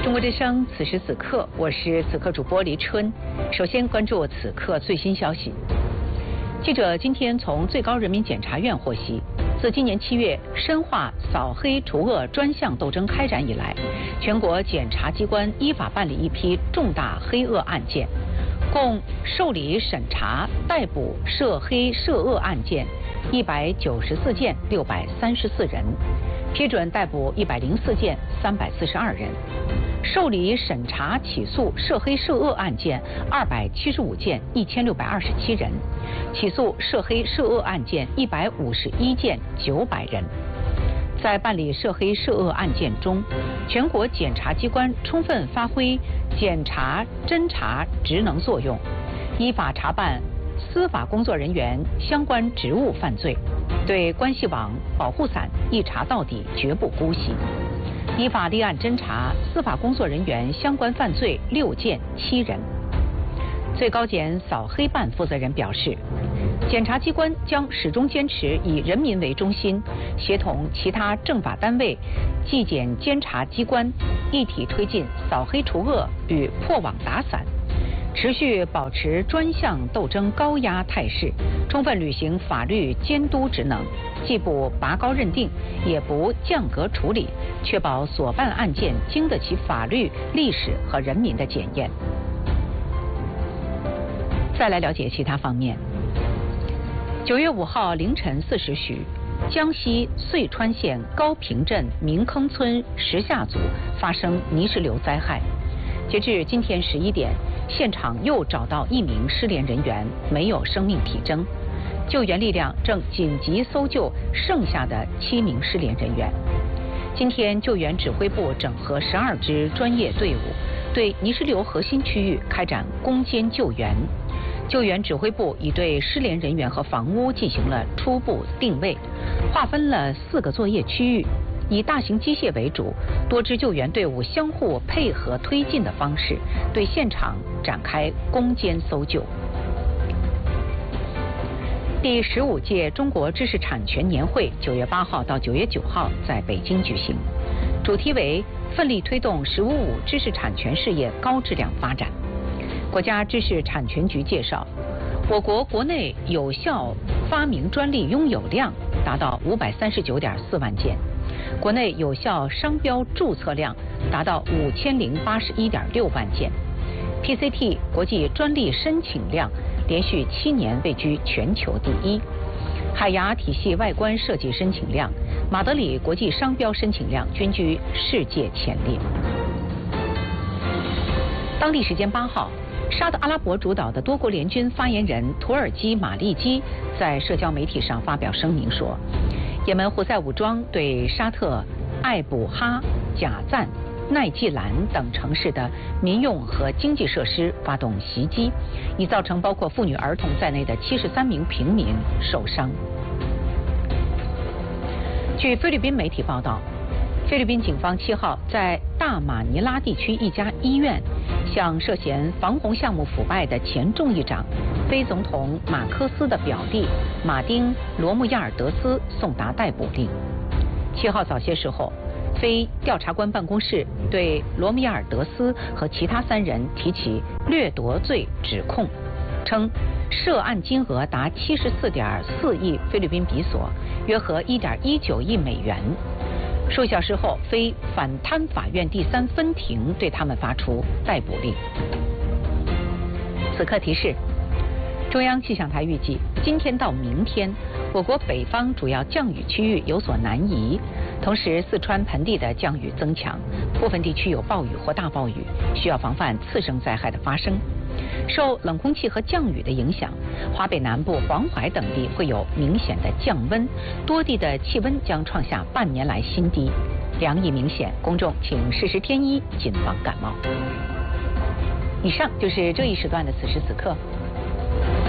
中国之声，此时此刻，我是此刻主播黎春。首先关注此刻最新消息。记者今天从最高人民检察院获悉，自今年7月深化扫黑除恶专项斗争开展以来，全国检察机关依法办理一批重大黑恶案件，共受理审查、逮捕涉黑涉恶案件194件634人，批准逮捕104件342人，受理审查起诉涉黑涉恶案件275件1627人，起诉涉黑涉恶案件151件900人。在办理涉黑涉恶案件中，全国检察机关充分发挥检察侦查职能作用，依法查办司法工作人员相关职务犯罪，对关系网、保护伞一查到底，绝不姑息。依法立案侦查司法工作人员相关犯罪6件7人。最高检扫黑办负责人表示，检察机关将始终坚持以人民为中心，协同其他政法单位、纪检监察机关一体推进扫黑除恶与破网打散，持续保持专项斗争高压态势，充分履行法律监督职能，既不拔高认定，也不降格处理，确保所办案件经得起法律、历史和人民的检验。再来了解其他方面。9月5号凌晨4时许，江西遂川县高坪镇明坑村石下组发生泥石流灾害。截至今天11点，现场又找到1名失联人员，没有生命体征。救援力量正紧急搜救剩下的7名失联人员。今天，救援指挥部整合12支专业队伍，对泥石流核心区域开展攻坚救援。救援指挥部已对失联人员和房屋进行了初步定位，划分了4个作业区域，以大型机械为主，多支救援队伍相互配合推进的方式，对现场展开攻坚搜救。第15届中国知识产权年会9月8号到9月9号在北京举行，主题为奋力推动“15五”知识产权事业高质量发展。国家知识产权局介绍，我国国内有效发明专利拥有量达到539.4万件，国内有效商标注册量达到5081.6万件。PCT 国际专利申请量连续7年位居全球第1。海牙体系外观设计申请量、马德里国际商标申请量均居世界前列。当地时间8号，沙特阿拉伯主导的多国联军发言人土耳其马利基在社交媒体上发表声明说，也门胡塞武装对沙特艾卜哈、贾赞、奈季兰等城市的民用和经济设施发动袭击，已造成包括妇女儿童在内的73名平民受伤。据菲律宾媒体报道，菲律宾警方7号在大马尼拉地区一家医院向涉嫌防洪项目腐败的前众议长、非总统马科斯的表弟马丁·罗穆亚尔德斯送达逮捕令。7号早些时候，非调查官办公室对罗穆亚尔德斯和其他3人提起掠夺罪指控，称涉案金额达74.4亿菲律宾比索，约合1.19亿美元。数小时后，非反贪法院第3分庭对他们发出逮捕令。此刻提示：中央气象台预计，今天到明天，我国北方主要降雨区域有所南移，同时四川盆地的降雨增强，部分地区有暴雨或大暴雨，需要防范次生灾害的发生。受冷空气和降雨的影响，华北南部、黄淮等地会有明显的降温，多地的气温将创下半年来新低，凉意明显，公众请适时添衣，谨防感冒。以上就是这一时段的此时此刻。